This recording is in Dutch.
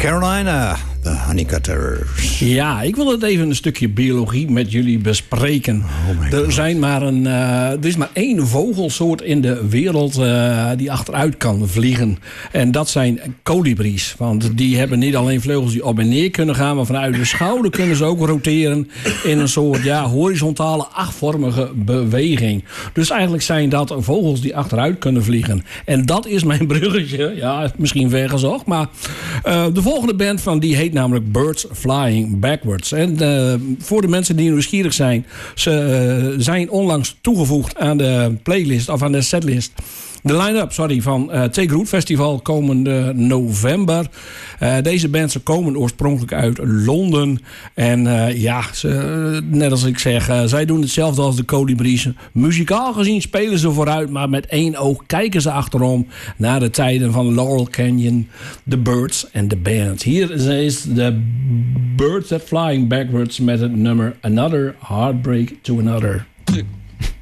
Carolina, de Honeycutters. Ja, ik wil het even een stukje biologie met jullie bespreken. Er is maar één vogelsoort in de wereld die achteruit kan vliegen. En dat zijn kolibries. Want die hebben niet alleen vleugels die op en neer kunnen gaan, maar vanuit de schouder kunnen ze ook roteren in een soort horizontale, achtvormige beweging. Dus eigenlijk zijn dat vogels die achteruit kunnen vliegen. En dat is mijn bruggetje. Ja, misschien ver gezocht, maar de volgende band van die heet namelijk Birds Flying Backwards. En voor de mensen die nieuwsgierig zijn, ze zijn onlangs toegevoegd aan de playlist of aan de setlist. De line-up, van Take Root Festival komende november. Deze bands komen oorspronkelijk uit Londen. En net als ik zeg, zij doen hetzelfde als de Colibris. Muzikaal gezien spelen ze vooruit, maar met één oog kijken ze achterom naar de tijden van Laurel Canyon, The Birds en de band. Hier is de Birds That Flying Backwards met het nummer Another Heartbreak to Another.